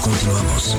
Continuamos.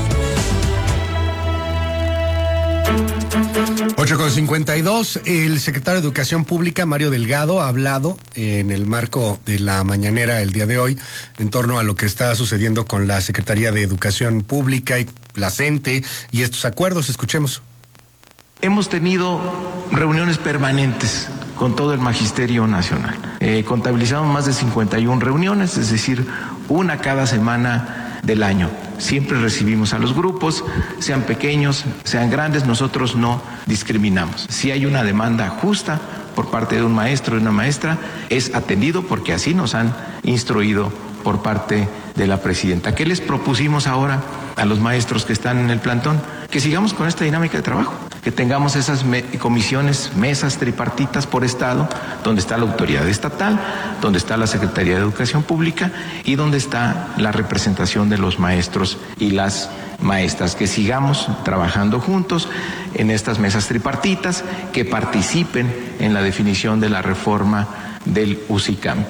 8:52, el secretario de Educación Pública, Mario Delgado, ha hablado en el marco de la mañanera el día de hoy en torno a lo que está sucediendo con la Secretaría de Educación Pública y la CENTE y estos acuerdos. Escuchemos. Hemos tenido reuniones permanentes con todo el Magisterio Nacional. Contabilizamos más de 51 reuniones, es decir, una cada semana del año. Siempre recibimos a los grupos, sean pequeños, sean grandes, nosotros no discriminamos. Si hay una demanda justa por parte de un maestro o una maestra, es atendido porque así nos han instruido por parte de la presidenta. ¿Qué les propusimos ahora a los maestros que están en el plantón? Que sigamos con esta dinámica de trabajo, que tengamos esas comisiones, mesas tripartitas por estado, donde está la autoridad estatal, donde está la Secretaría de Educación Pública y donde está la representación de los maestros y las maestras, que sigamos trabajando juntos en estas mesas tripartitas, que participen en la definición de la reforma del UCICAM.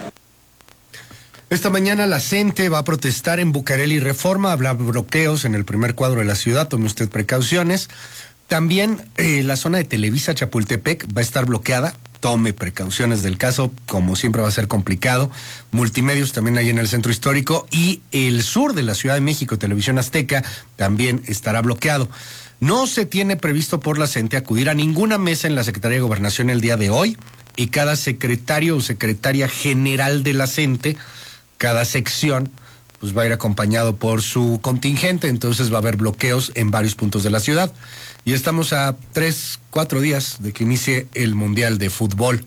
Esta mañana la CENTE va a protestar en Bucareli Reforma, habrá bloqueos en el primer cuadro de la ciudad, tome usted precauciones. También la zona de Televisa Chapultepec va a estar bloqueada, tome precauciones del caso, como siempre va a ser complicado. Multimedios también hay en el centro histórico y el sur de la Ciudad de México, Televisión Azteca, también estará bloqueado. No se tiene previsto por la CENTE acudir a ninguna mesa en la Secretaría de Gobernación el día de hoy y cada secretario o secretaria general de la CENTE, cada sección, pues va a ir acompañado por su contingente, entonces va a haber bloqueos en varios puntos de la ciudad. Y estamos a 3-4 días de que inicie el Mundial de Fútbol.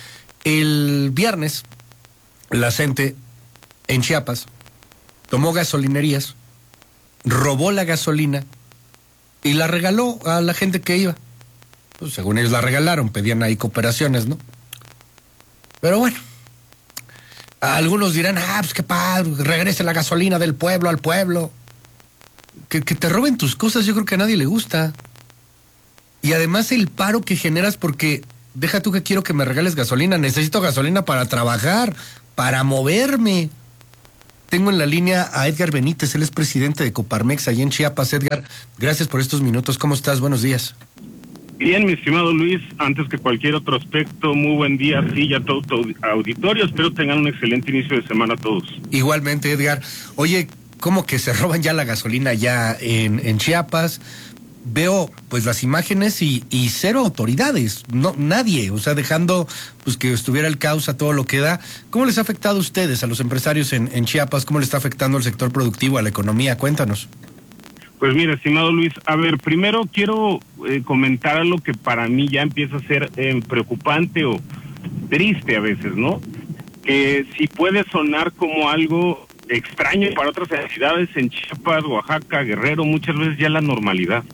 El viernes, la CENTE en Chiapas tomó gasolinerías, robó la gasolina y la regaló a la gente que iba. Pues según ellos la regalaron, pedían ahí cooperaciones, ¿no? Pero bueno, algunos dirán, pues qué padre, regrese la gasolina del pueblo al pueblo. Que te roben tus cosas, yo creo que a nadie le gusta. Y además el paro que generas, porque deja tú que quiero que me regales gasolina, necesito gasolina para trabajar, para moverme. Tengo en la línea a Edgar Benítez, él es presidente de Coparmex allá en Chiapas. Edgar, gracias por estos minutos, ¿cómo estás? Buenos días. Bien, mi estimado Luis, antes que cualquier otro aspecto, muy buen día a ti y a todo tu auditorio, espero tengan un excelente inicio de semana a todos. Igualmente, Edgar. Oye, ¿cómo que se roban ya la gasolina ya en Chiapas? Veo pues las imágenes y cero autoridades, no, nadie, o sea, dejando pues que estuviera el caos a todo lo que da. ¿Cómo les ha afectado a ustedes, a los empresarios en Chiapas? ¿Cómo les está afectando el sector productivo, a la economía? Cuéntanos. Pues mira, estimado Luis, a ver, primero quiero comentar algo que para mí ya empieza a ser preocupante o triste a veces, ¿no? Que si puede sonar como algo extraño para otras entidades en Chiapas, Oaxaca, Guerrero, muchas veces ya la normalidad.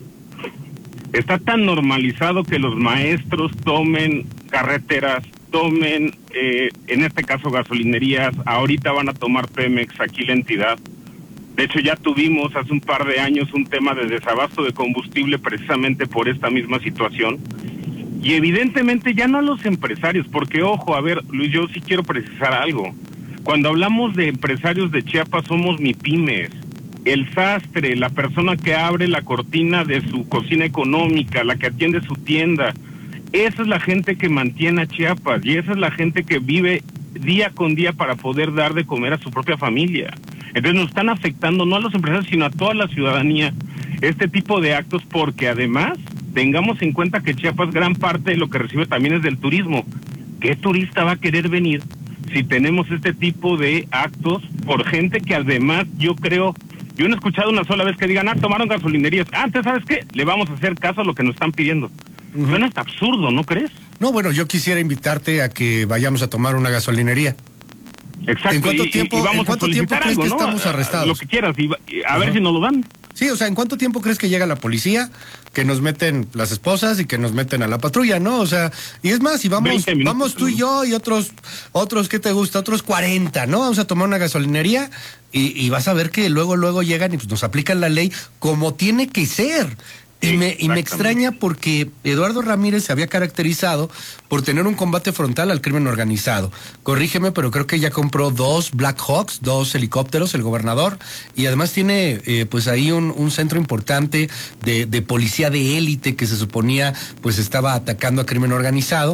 Está tan normalizado que los maestros tomen carreteras, tomen, en este caso gasolinerías, ahorita van a tomar Pemex aquí la entidad. De hecho, ya tuvimos hace un par de años un tema de desabasto de combustible precisamente por esta misma situación. Y evidentemente ya no a los empresarios, porque ojo, a ver, Luis, yo sí quiero precisar algo. Cuando hablamos de empresarios de Chiapas somos MIPYMES. El sastre, la persona que abre la cortina de su cocina económica, la que atiende su tienda. Esa es la gente que mantiene a Chiapas y esa es la gente que vive día con día para poder dar de comer a su propia familia. Entonces nos están afectando no a los empresarios, sino a toda la ciudadanía este tipo de actos, porque además tengamos en cuenta que Chiapas gran parte de lo que recibe también es del turismo. ¿Qué turista va a querer venir si tenemos este tipo de actos por gente que además yo creo, yo no he escuchado una sola vez que digan, tomaron gasolinerías, antes ¿sabes qué? Le vamos a hacer caso a lo que nos están pidiendo. Suena hasta absurdo, ¿no crees? No, bueno, yo quisiera invitarte a que vayamos a tomar una gasolinería. Exacto. ¿En cuánto tiempo, y vamos ¿en cuánto a tiempo crees algo, que ¿no? estamos arrestados? Lo que quieras, y a ver si nos lo dan. Sí, o sea, ¿en cuánto tiempo crees que llega la policía, que nos meten las esposas y que nos meten a la patrulla, ¿no? O sea, y es más, y vamos tú y yo y otros, ¿qué te gusta? Otros 40, ¿no? Vamos a tomar una gasolinería y vas a ver que luego llegan y pues nos aplican la ley como tiene que ser. Y me extraña porque Eduardo Ramírez se había caracterizado por tener un combate frontal al crimen organizado. Corrígeme, pero creo que ya compró 2 Black Hawks, 2 helicópteros, el gobernador, y además tiene pues ahí un centro importante de policía de élite que se suponía pues estaba atacando a crimen organizado,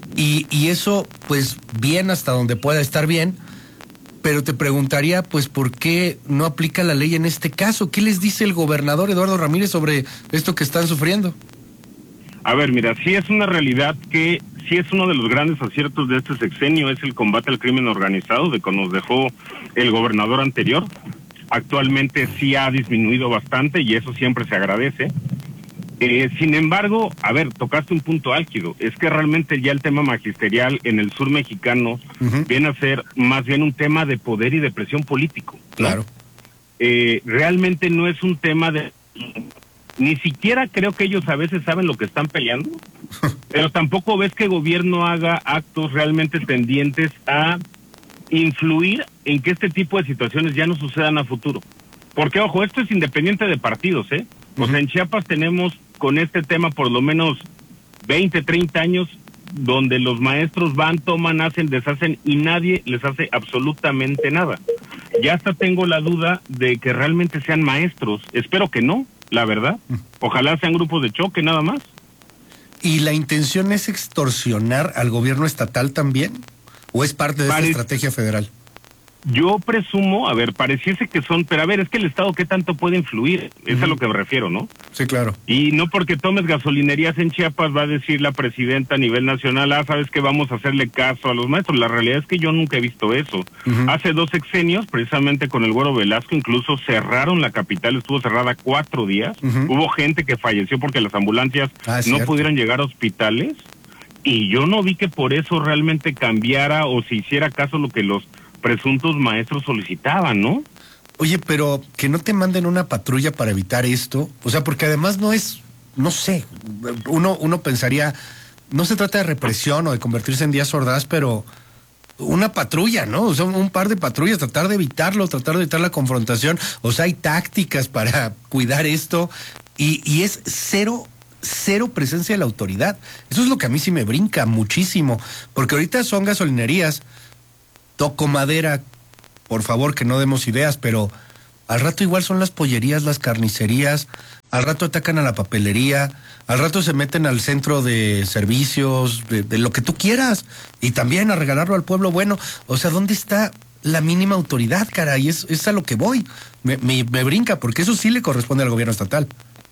y eso pues bien hasta donde pueda estar bien. Pero te preguntaría, pues, ¿por qué no aplica la ley en este caso? ¿Qué les dice el gobernador Eduardo Ramírez sobre esto que están sufriendo? A ver, mira, sí es una realidad que sí es uno de los grandes aciertos de este sexenio, es el combate al crimen organizado, de que nos dejó el gobernador anterior. Actualmente sí ha disminuido bastante y eso siempre se agradece. Sin embargo, a ver, tocaste un punto álgido, es que realmente ya el tema magisterial en el sur mexicano viene a ser más bien un tema de poder y de presión político, ¿no? Claro. Realmente no es un tema de... Ni siquiera creo que ellos a veces saben lo que están peleando, pero tampoco ves que el gobierno haga actos realmente tendientes a influir en que este tipo de situaciones ya no sucedan a futuro. Porque, ojo, esto es independiente de partidos, ¿eh? O sea, en Chiapas tenemos con este tema por lo menos 20, 30 años donde los maestros van, toman, hacen, deshacen y nadie les hace absolutamente nada. Ya hasta tengo la duda de que realmente sean maestros. Espero que no, la verdad. Ojalá sean grupos de choque, nada más. ¿Y la intención es extorsionar al gobierno estatal también? ¿O es parte de esta estrategia federal? Yo presumo, a ver, pareciese que son, pero a ver, es que el Estado qué tanto puede influir, es a lo que me refiero, ¿no? Sí, claro. Y no porque tomes gasolinerías en Chiapas va a decir la presidenta a nivel nacional, sabes que vamos a hacerle caso a los maestros. La realidad es que yo nunca he visto eso. Hace 2 sexenios, precisamente con el Güero Velasco, incluso cerraron la capital, estuvo cerrada 4 días. Hubo gente que falleció porque las ambulancias no pudieron llegar a hospitales. Y yo no vi que por eso realmente cambiara o se hiciera caso lo que los presuntos maestros solicitaban, ¿no? Oye, pero que no te manden una patrulla para evitar esto, o sea, porque además no es, no sé, uno pensaría, no se trata de represión o de convertirse en días sordas, pero una patrulla, ¿no? O sea, un par de patrullas, tratar de evitarlo, tratar de evitar la confrontación, o sea, hay tácticas para cuidar esto, y es cero presencia de la autoridad. Eso es lo que a mí sí me brinca muchísimo, porque ahorita son gasolinerías. Toco madera, por favor, que no demos ideas, pero al rato igual son las pollerías, las carnicerías, al rato atacan a la papelería, al rato se meten al centro de servicios, de lo que tú quieras, y también a regalarlo al pueblo bueno. O sea, ¿dónde está la mínima autoridad, caray? Es a lo que voy. Me brinca, porque eso sí le corresponde al gobierno estatal.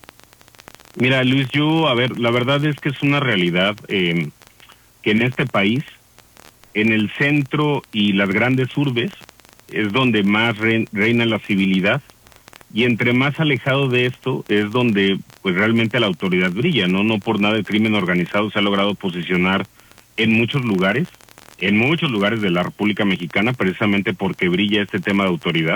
Mira, Luis, a ver, la verdad es que es una realidad que en este país, en el centro y las grandes urbes, es donde más reina la civilidad, y entre más alejado de esto es donde pues realmente la autoridad brilla, ¿no? No por nada el crimen organizado se ha logrado posicionar en muchos lugares de la República Mexicana, precisamente porque brilla este tema de autoridad.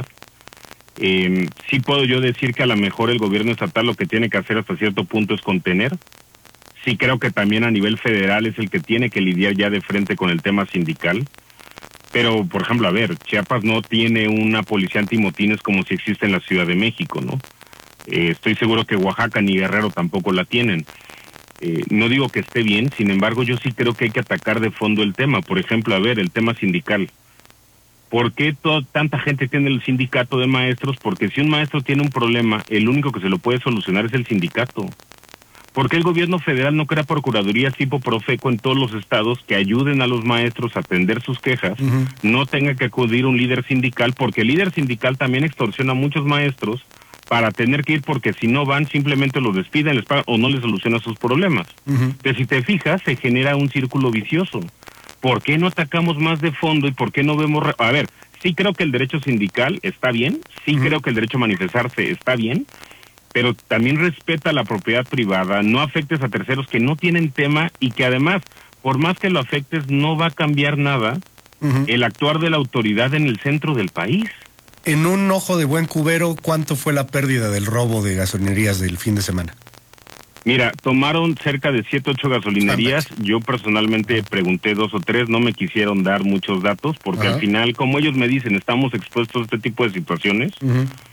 Sí puedo yo decir que a lo mejor el gobierno estatal lo que tiene que hacer hasta cierto punto es contener. Sí creo que también a nivel federal es el que tiene que lidiar ya de frente con el tema sindical. Pero, por ejemplo, a ver, Chiapas no tiene una policía antimotines como si existe en la Ciudad de México, ¿no? Estoy seguro que Oaxaca ni Guerrero tampoco la tienen. No digo que esté bien, sin embargo, yo sí creo que hay que atacar de fondo el tema. Por ejemplo, a ver, el tema sindical. ¿Por qué tanta gente tiene el sindicato de maestros? Porque si un maestro tiene un problema, el único que se lo puede solucionar es el sindicato. ¿Por qué el gobierno federal no crea procuradurías tipo Profeco en todos los estados que ayuden a los maestros a atender sus quejas? No tenga que acudir un líder sindical, porque el líder sindical también extorsiona a muchos maestros para tener que ir, porque si no van simplemente los despiden, les pagan o no les soluciona sus problemas. Pero si te fijas, se genera un círculo vicioso. ¿Por qué no atacamos más de fondo y por qué no vemos... A ver, sí creo que el derecho sindical está bien, sí creo que el derecho a manifestarse está bien, pero también respeta la propiedad privada, no afectes a terceros que no tienen tema y que además, por más que lo afectes, no va a cambiar nada el actuar de la autoridad en el centro del país. En un ojo de buen cubero, ¿cuánto fue la pérdida del robo de gasolinerías del fin de semana? Mira, tomaron cerca de 7, 8 gasolinerías. Yo personalmente pregunté 2 o 3, no me quisieron dar muchos datos, porque al final, como ellos me dicen, estamos expuestos a este tipo de situaciones.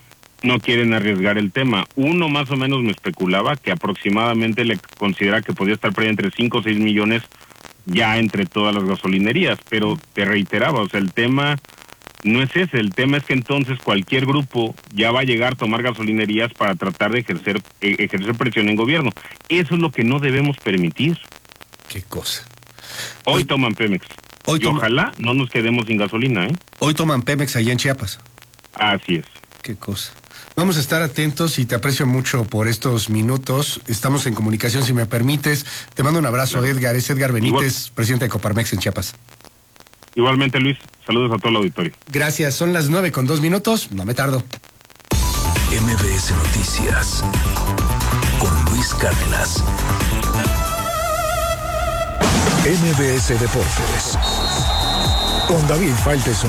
no quieren arriesgar el tema. Uno más o menos me especulaba que aproximadamente le considera que podía estar por ahí entre 5 o 6 millones ya entre todas las gasolinerías, pero te reiteraba, o sea, el tema no es ese, el tema es que entonces cualquier grupo ya va a llegar a tomar gasolinerías para tratar de ejercer presión en gobierno. Eso es lo que no debemos permitir. Qué cosa. Hoy toman Pemex. Ojalá no nos quedemos sin gasolina, ¿eh? Hoy toman Pemex allá en Chiapas. Así es. Qué cosa. Vamos a estar atentos y te aprecio mucho por estos minutos. Estamos en comunicación, si me permites. Te mando un abrazo, claro. Edgar. Es Edgar Benítez, presidente de Coparmex en Chiapas. Igualmente, Luis. Saludos a todo el auditorio. Gracias. Son las 9:02. No me tardo. MBS Noticias con Luis Cárdenas. MBS Deportes con David Faitelson.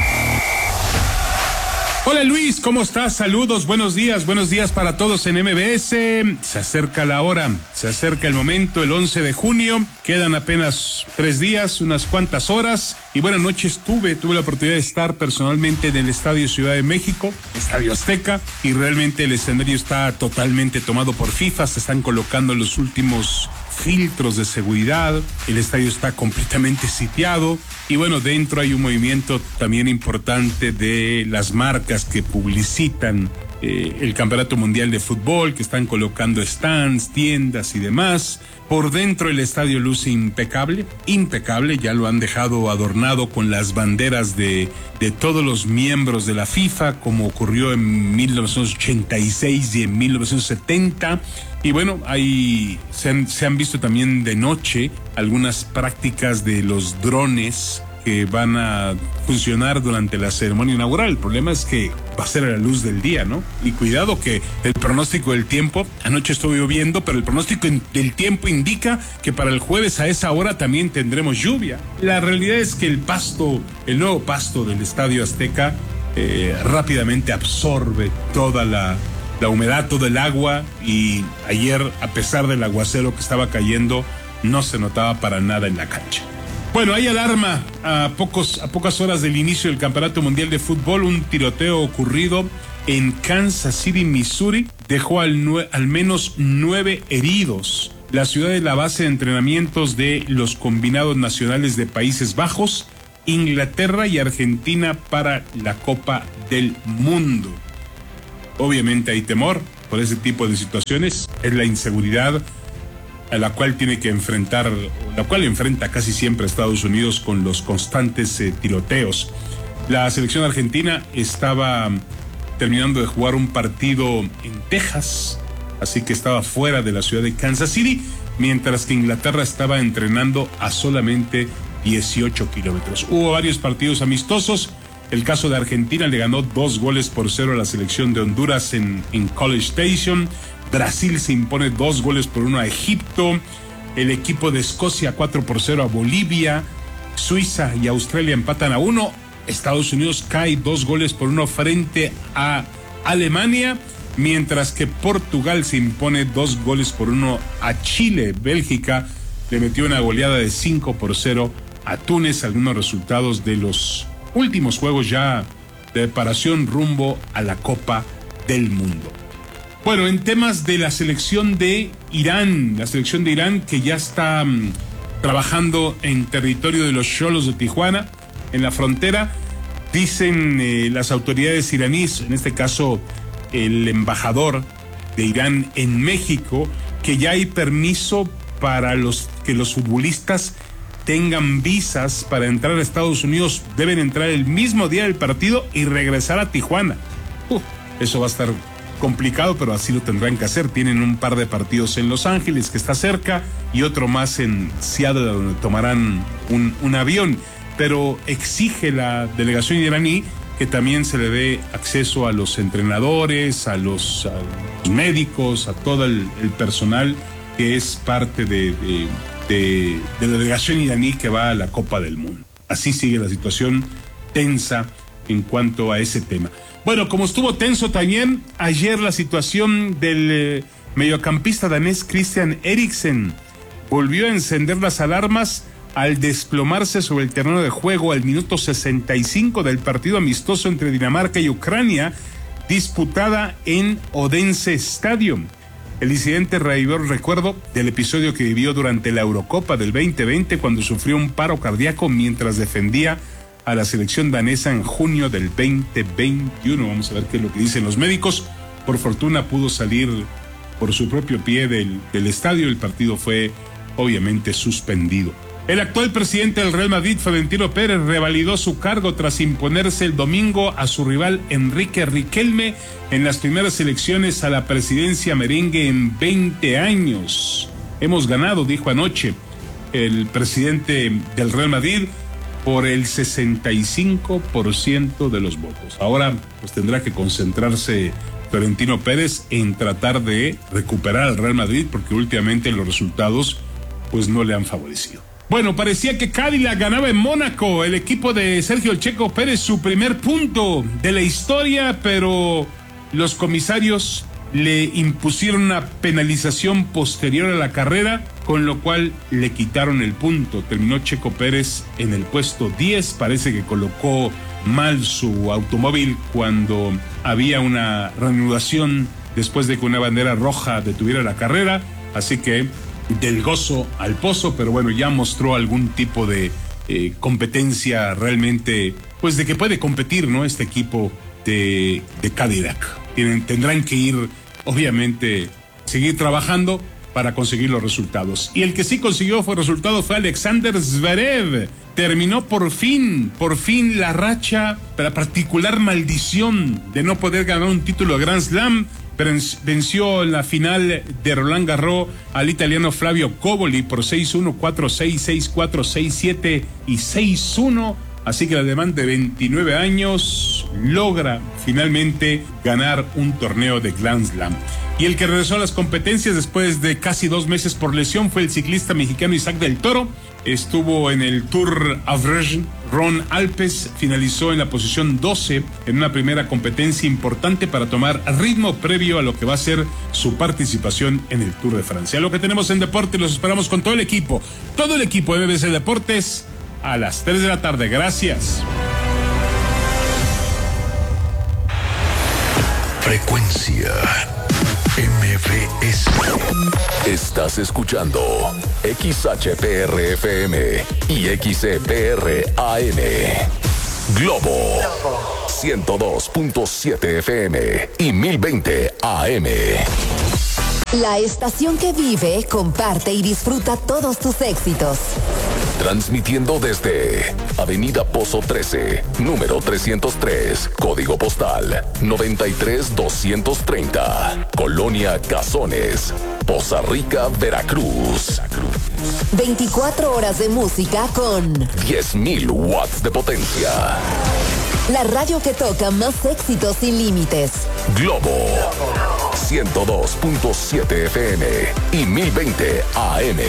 Hola Luis, ¿cómo estás? Saludos, buenos días para todos en MBS. Se acerca la hora, se acerca el momento, el 11 de junio. Quedan apenas 3 días, unas cuantas horas. Y buenas noches, tuve la oportunidad de estar personalmente en el Estadio Ciudad de México, Estadio Azteca, y realmente el escenario está totalmente tomado por FIFA. Se están colocando los últimos filtros de seguridad, el estadio está completamente sitiado y bueno, dentro hay un movimiento también importante de las marcas que publicitan el Campeonato Mundial de Fútbol, que están colocando stands, tiendas y demás. Por dentro el estadio luce impecable, ya lo han dejado adornado con las banderas de todos los miembros de la FIFA, como ocurrió en 1986 y en 1970. Y bueno, ahí se han visto también de noche algunas prácticas de los drones que van a funcionar durante la ceremonia inaugural. El problema es que va a ser a la luz del día, ¿no? Y cuidado que el pronóstico del tiempo, anoche estuvo lloviendo, pero el pronóstico del tiempo indica que para el jueves a esa hora también tendremos lluvia. La realidad es que el nuevo pasto del Estadio Azteca rápidamente absorbe toda la humedad, todo el agua, y ayer, a pesar del aguacero que estaba cayendo, no se notaba para nada en la cancha. Bueno, hay alarma a pocas horas del inicio del Campeonato Mundial de Fútbol. Un tiroteo ocurrido en Kansas City, Missouri, dejó al menos 9 heridos. La ciudad es la base de entrenamientos de los combinados nacionales de Países Bajos, Inglaterra y Argentina para la Copa del Mundo. Obviamente hay temor por ese tipo de situaciones, es la inseguridad a la cual enfrenta casi siempre Estados Unidos con los constantes tiroteos. La selección argentina estaba terminando de jugar un partido en Texas, así que estaba fuera de la ciudad de Kansas City, mientras que Inglaterra estaba entrenando a solamente 18 kilómetros. Hubo varios partidos amistosos. El caso de Argentina le ganó 2-0 a la selección de Honduras en College Station. Brasil se impone 2-1 a Egipto. El equipo de Escocia 4-0 a Bolivia. Suiza y Australia empatan a 1. Estados Unidos cae 2-1 frente a Alemania, mientras que Portugal se impone 2-1 a Chile. Bélgica le metió una goleada de 5-0 a Túnez. Algunos resultados de los últimos juegos ya de preparación rumbo a la Copa del Mundo. Bueno, en temas de la selección de Irán que ya está trabajando en territorio de los Xolos de Tijuana, en la frontera, dicen las autoridades iraníes, en este caso el embajador de Irán en México, que ya hay permiso para que los futbolistas tengan visas para entrar a Estados Unidos. Deben entrar el mismo día del partido y regresar a Tijuana. Eso va a estar complicado, pero así lo tendrán que hacer. Tienen un par de partidos en Los Ángeles, que está cerca, y otro más en Seattle, donde tomarán un avión. Pero exige la delegación iraní que también se le dé acceso a los entrenadores, a los médicos, a todo el personal que es parte de la delegación iraní que va a la Copa del Mundo. Así sigue la situación tensa en cuanto a ese tema. Bueno, como estuvo tenso también ayer la situación del mediocampista danés Christian Eriksen, volvió a encender las alarmas al desplomarse sobre el terreno de juego al minuto 65 del partido amistoso entre Dinamarca y Ucrania, disputada en Odense Stadium. El incidente revivió el recuerdo del episodio que vivió durante la Eurocopa del 2020 cuando sufrió un paro cardíaco mientras defendía a la selección danesa en junio del 2021. Vamos a ver qué es lo que dicen los médicos. Por fortuna pudo salir por su propio pie del estadio. El partido fue obviamente suspendido. El actual presidente del Real Madrid, Florentino Pérez, revalidó su cargo tras imponerse el domingo a su rival Enrique Riquelme en las primeras elecciones a la presidencia merengue en 20 años. Hemos ganado, dijo anoche el presidente del Real Madrid, por el 65% de los votos. Ahora pues tendrá que concentrarse Florentino Pérez en tratar de recuperar al Real Madrid, porque últimamente los resultados pues no le han favorecido. Bueno, parecía que Cadillac ganaba en Mónaco, el equipo de Sergio Checo Pérez, su primer punto de la historia, pero los comisarios le impusieron una penalización posterior a la carrera, con lo cual le quitaron el punto. Terminó Checo Pérez en el puesto 10, parece que colocó mal su automóvil cuando había una reanudación después de que una bandera roja detuviera la carrera, así que del gozo al pozo, pero bueno, ya mostró algún tipo de competencia realmente, pues de que puede competir, ¿no? Este equipo de Cadillac. Tendrán que ir, obviamente, seguir trabajando para conseguir los resultados. Y el que sí consiguió resultados fue Alexander Zverev. Terminó por fin la racha, la particular maldición de no poder ganar un título de Grand Slam. Venció en la final de Roland Garros al italiano Flavio Coboli por 6-1, 4-6, 6-4, 6-7 y 6-1. Así que el alemán de 29 años logra finalmente ganar un torneo de Grand Slam. Y el que regresó a las competencias después de casi 2 meses por lesión fue el ciclista mexicano Isaac del Toro. Estuvo en el Tour Avregin Rhône Alpes, finalizó en la posición 12 en una primera competencia importante para tomar ritmo previo a lo que va a ser su participación en el Tour de Francia. Lo que tenemos en deporte, los esperamos con todo el equipo de MBC Deportes a las 3 de la tarde. Gracias. Frecuencia MBS. Estás escuchando XHPR-FM y XCPR-AM. Globo 102.7 FM y 1020 AM. La estación que vive, comparte y disfruta todos tus éxitos. Transmitiendo desde Avenida Pozo 13, número 303, código postal 93230, Colonia Cazones, Poza Rica, Veracruz. 24 horas de música con 10,000 watts de potencia. La radio que toca más éxitos sin límites. Globo 102.7 FM y 1020 AM.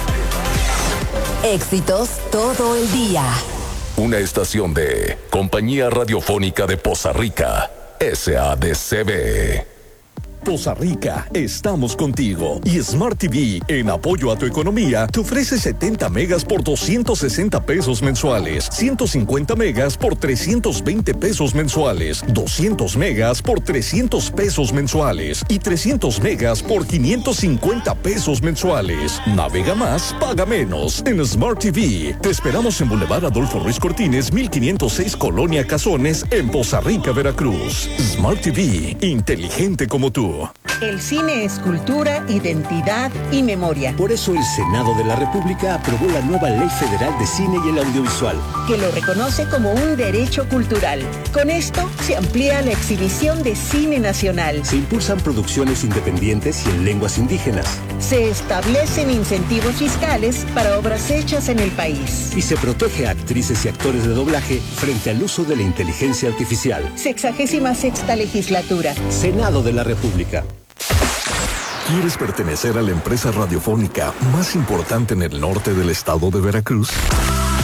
Éxitos todo el día. Una estación de Compañía Radiofónica de Poza Rica, SADCB. Poza Rica, estamos contigo. Y Smart TV, en apoyo a tu economía, te ofrece 70 megas por 260 pesos mensuales, 150 megas por 320 pesos mensuales, 200 megas por 300 pesos mensuales y 300 megas por 550 pesos mensuales. Navega más, paga menos en Smart TV. Te esperamos en Boulevard Adolfo Ruiz Cortines, 1506, Colonia Cazones, en Poza Rica, Veracruz. Smart TV, inteligente como tú. El cine es cultura, identidad y memoria. Por eso el Senado de la República aprobó la nueva Ley Federal de Cine y el Audiovisual, que lo reconoce como un derecho cultural. Con esto se amplía la exhibición de cine nacional. Se impulsan producciones independientes y en lenguas indígenas. Se establecen incentivos fiscales para obras hechas en el país. Y se protege a actrices y actores de doblaje frente al uso de la inteligencia artificial. 66ª legislatura. Senado de la República. ¿Quieres pertenecer a la empresa radiofónica más importante en el norte del estado de Veracruz?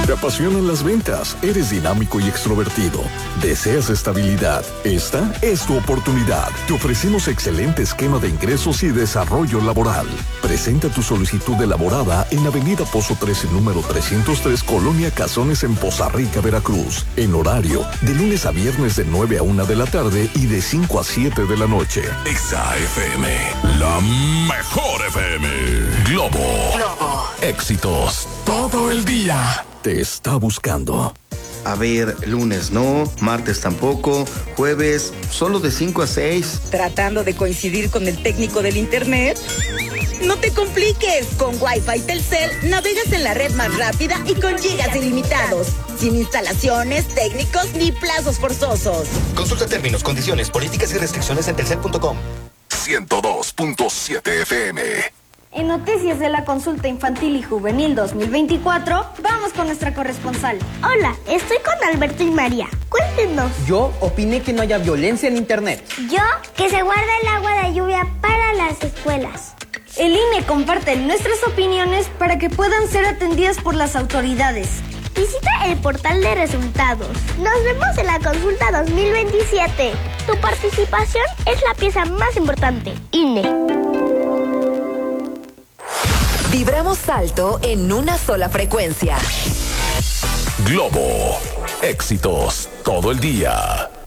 Te apasionan las ventas, eres dinámico y extrovertido. ¿Deseas estabilidad? Esta es tu oportunidad. Te ofrecemos excelente esquema de ingresos y desarrollo laboral. Presenta tu solicitud elaborada en Avenida Pozo 13, número 303, Colonia Cazones, en Poza Rica, Veracruz. En horario de lunes a viernes de 9 a 1 de la tarde y de 5 a 7 de la noche. Exa FM, la mejor FM. Globo. Éxitos todo el día. Te está buscando. A ver, lunes no, martes tampoco, jueves solo de 5 a 6. ¿Tratando de coincidir con el técnico del internet? No te compliques. Con Wi-Fi Telcel navegas en la red más rápida y con gigas ilimitados. Sin instalaciones, técnicos ni plazos forzosos. Consulta términos, condiciones, políticas y restricciones en telcel.com. 102.7 FM. En Noticias de la Consulta Infantil y Juvenil 2024, vamos con nuestra corresponsal. Hola, estoy con Alberto y María. Cuéntenos. Yo opiné que no haya violencia en internet. Yo, que se guarda el agua de lluvia para las escuelas. El INE comparte nuestras opiniones para que puedan ser atendidas por las autoridades. Visita el portal de resultados. Nos vemos en la consulta 2027. Tu participación es la pieza más importante. INE. Vibramos alto en una sola frecuencia. Globo. Éxitos todo el día.